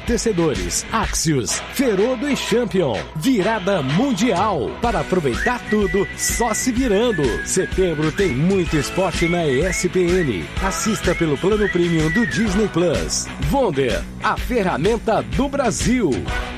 Tecedores, Axios, Ferodo e Champion. Virada mundial. Para aproveitar tudo, só se virando. Setembro tem muito esporte na ESPN. Assista pelo plano premium do Disney Plus. Wonder, a ferramenta do Brasil.